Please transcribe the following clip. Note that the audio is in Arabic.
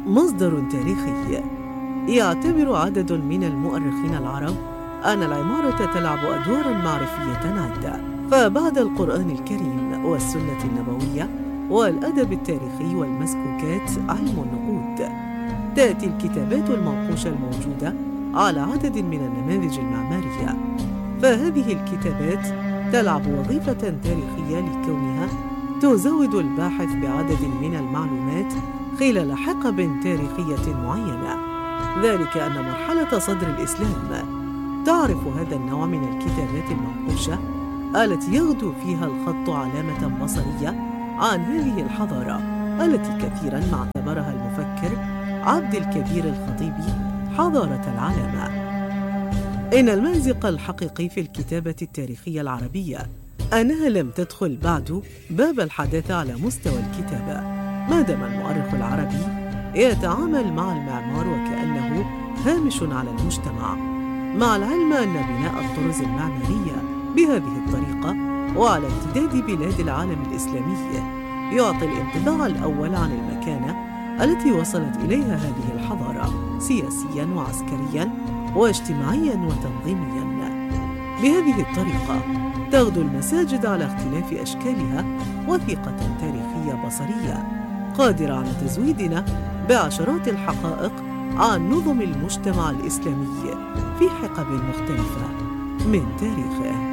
مصدر تاريخي. يعتبر عدد من المؤرخين العرب أن العمارة تلعب أدواراً معرفية عدة، فبعد القرآن الكريم والسنة النبوية والأدب التاريخي والمسكوكات علم النقود، تأتي الكتابات المنقوشة الموجودة على عدد من النماذج المعمارية، فهذه الكتابات تلعب وظيفة تاريخية لكونها تزود الباحث بعدد من المعلومات خلال حقب تاريخية معينة، ذلك أن مرحلة صدر الإسلام تعرف هذا النوع من الكتابات المنقوشة التي يغدو فيها الخط علامة بصرية عن هذه الحضارة التي كثيراً ما اعتبرها المفكر عبد الكبير الخطيبي حضارة العلامة. إن المأزق الحقيقي في الكتابة التاريخية العربية أنها لم تدخل بعد باب الحداثة على مستوى الكتابة، ما دام المؤرخ العربي يتعامل مع المعمار وكأنه هامش على المجتمع، مع العلم أن بناء الطرز المعمارية بهذه الطريقة وعلى امتداد بلاد العالم الإسلامي يعطي الانطباع الأول عن المكانة التي وصلت إليها هذه الحضارة سياسياً وعسكرياً واجتماعياً وتنظيمياً. بهذه الطريقة تغدو المساجد على اختلاف أشكالها وثيقة تاريخية بصرية قادرة على تزويدنا بعشرات الحقائق عن نظم المجتمع الإسلامي في حقب مختلفة من تاريخه.